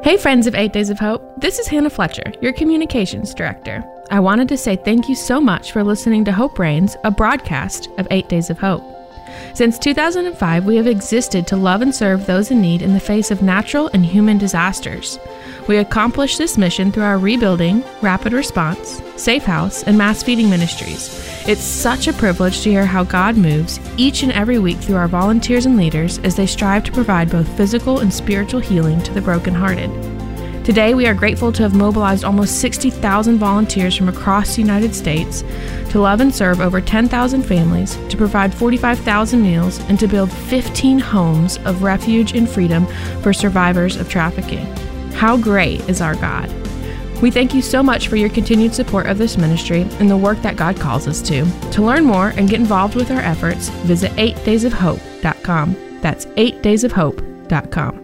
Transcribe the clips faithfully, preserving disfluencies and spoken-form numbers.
Hey friends of Eight Days of Hope, this is Hannah Fletcher, your Communications Director. I wanted to say thank you so much for listening to Hope Reigns, a broadcast of Eight Days of Hope. Since two thousand five, we have existed to love and serve those in need in the face of natural and human disasters. We accomplish this mission through our rebuilding, rapid response, safe house, and mass feeding ministries. It's such a privilege to hear how God moves each and every week through our volunteers and leaders as they strive to provide both physical and spiritual healing to the brokenhearted. Today, we are grateful to have mobilized almost sixty thousand volunteers from across the United States to love and serve over ten thousand families, to provide forty-five thousand meals, and to build fifteen homes of refuge and freedom for survivors of trafficking. How great is our God? We thank you so much for your continued support of this ministry and the work that God calls us to. To learn more and get involved with our efforts, visit eight days of hope dot com. That's eight days of hope dot com.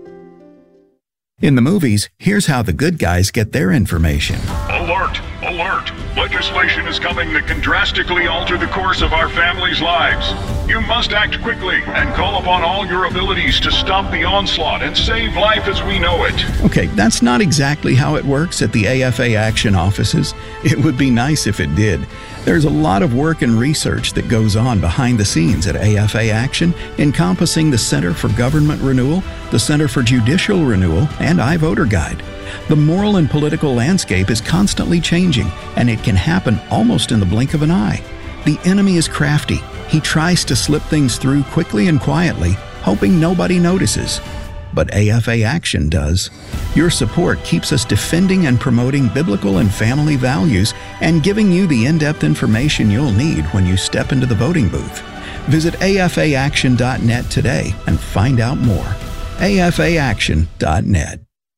In the movies, here's how the good guys get their information. Alert! Alert! Legislation is coming that can drastically alter the course of our families' lives. You must act quickly and call upon all your abilities to stop the onslaught and save life as we know it. Okay, that's not exactly how it works at the A F A Action offices. It would be nice if it did. There's a lot of work and research that goes on behind the scenes at A F A Action, encompassing the Center for Government Renewal, the Center for Judicial Renewal, and iVoter Guide. The moral and political landscape is constantly changing, and it can happen almost in the blink of an eye. The enemy is crafty. He tries to slip things through quickly and quietly, hoping nobody notices. But A F A Action does. Your support keeps us defending and promoting biblical and family values and giving you the in-depth information you'll need when you step into the voting booth. Visit A F A action dot net today and find out more. A F A action dot net.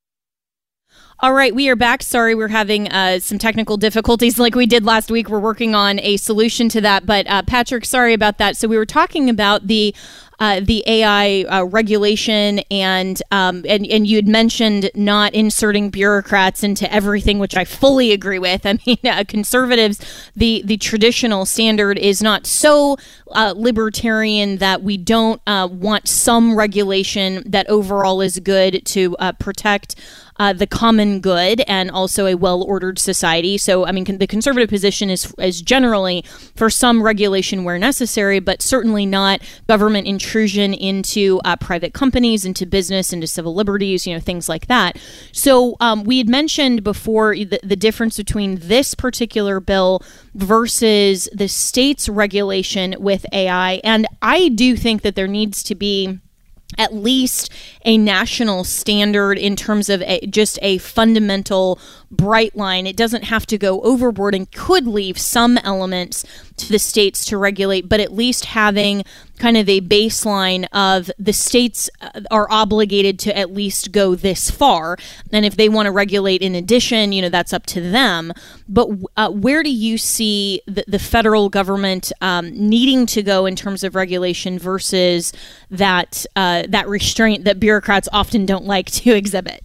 All right, we are back. Sorry, we're having uh, some technical difficulties like we did last week. We're working on a solution to that. But uh, Patrick, sorry about that. So we were talking about the uh, the A I uh, regulation, and um, and and you had mentioned not inserting bureaucrats into everything, which I fully agree with. I mean, uh, conservatives, the the traditional standard is not so uh, libertarian that we don't uh, want some regulation that overall is good to uh, protect Uh, the common good and also a well-ordered society. So, I mean, con- the conservative position is is generally for some regulation where necessary, but certainly not government intrusion into uh, private companies, into business, into civil liberties, you know, things like that. So, um, we had mentioned before the, the difference between this particular bill versus the state's regulation with A I, and I do think that there needs to be at least a national standard in terms of a, just a fundamental bright line. It doesn't have to go overboard and could leave some elements to the states to regulate, but at least having kind of a baseline of the states are obligated to at least go this far. And if they want to regulate in addition, you know, that's up to them. But uh, where do you see the, the federal government um, needing to go in terms of regulation versus that uh, that restraint that bureaucrats often don't like to exhibit?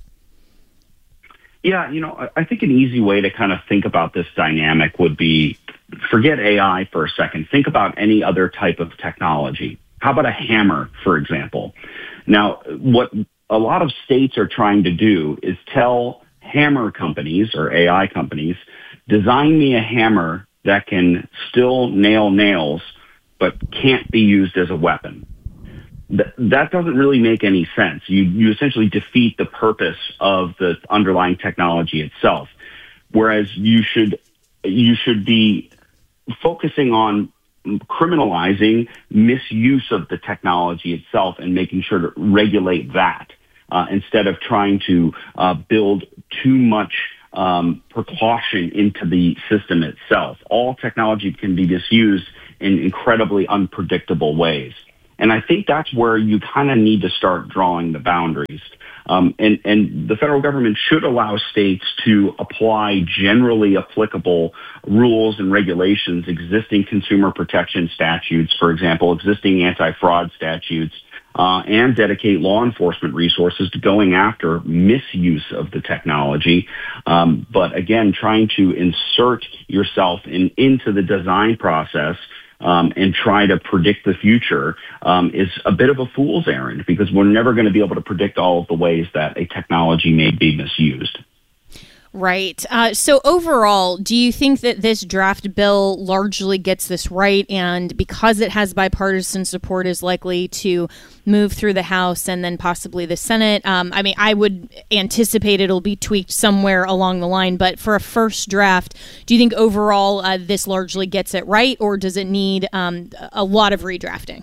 Yeah, you know, I think an easy way to kind of think about this dynamic would be, forget A I for a second. Think about any other type of technology. How about a hammer, for example? Now, what a lot of states are trying to do is tell hammer companies or A I companies, design me a hammer that can still nail nails, but can't be used as a weapon. Th- that doesn't really make any sense. You, you essentially defeat the purpose of the underlying technology itself. Whereas you should, you should be focusing on criminalizing misuse of the technology itself and making sure to regulate that uh, instead of trying to uh, build too much um, precaution into the system itself. All technology can be misused in incredibly unpredictable ways. And I think that's where you kind of need to start drawing the boundaries. Um, and, and the federal government should allow states to apply generally applicable rules and regulations, existing consumer protection statutes, for example, existing anti-fraud statutes, uh, and dedicate law enforcement resources to going after misuse of the technology. Um, but again, trying to insert yourself in, into the design process um, and try to predict the future um, is a bit of a fool's errand, because we're never going to be able to predict all of the ways that a technology may be misused. Right. Uh, so overall, do you think that this draft bill largely gets this right, and because it has bipartisan support, is likely to move through the House and then possibly the Senate? Um, I mean, I would anticipate it'll be tweaked somewhere along the line, but for a first draft, do you think overall uh, this largely gets it right, or does it need um, a lot of redrafting?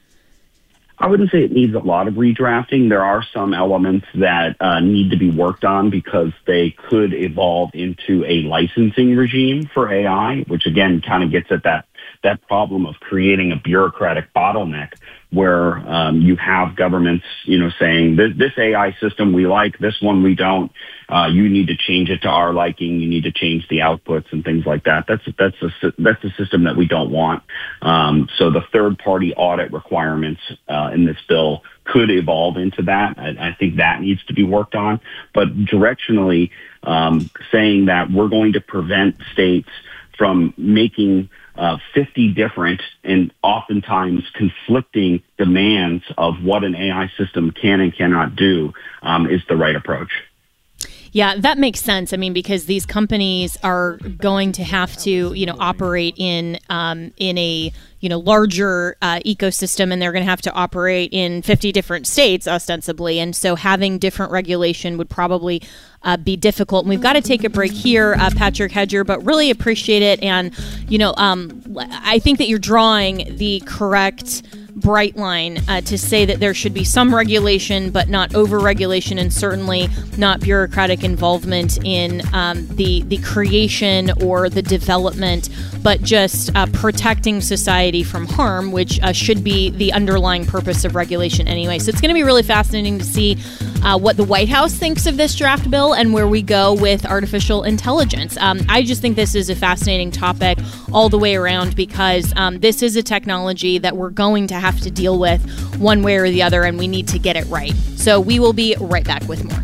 I wouldn't say it needs a lot of redrafting. There are some elements that uh, need to be worked on because they could evolve into a licensing regime for A I, which again kind of gets at that that problem of creating a bureaucratic bottleneck where um, you have governments, you know, saying this, this A I system we like, this one we don't. Uh, you need to change it to our liking. You need to change the outputs and things like that. That's that's a that's a system that we don't want. Um, so the third party audit requirements uh, in this bill could evolve into that. I, I think that needs to be worked on. But directionally, um, saying that we're going to prevent states from making uh, fifty different and oftentimes conflicting demands of what an A I system can and cannot do um, is the right approach. Yeah, that makes sense. I mean, because these companies are going to have to, you know, operate in um, in a, you know, larger uh, ecosystem, and they're going to have to operate in fifty different states, ostensibly. And so having different regulation would probably uh, be difficult. And we've got to take a break here, uh, Patrick Hedger, but really appreciate it. And, you know, um, I think that you're drawing the correct bright line uh, to say that there should be some regulation, but not over-regulation, and certainly not bureaucratic involvement in um, the the creation or the development, but just uh, protecting society from harm, which uh, should be the underlying purpose of regulation anyway. So it's going to be really fascinating to see uh, what the White House thinks of this draft bill and where we go with artificial intelligence. Um, I just think this is a fascinating topic all the way around, because um, this is a technology that we're going to have to deal with one way or the other, and we need to get it right. So we will be right back with more.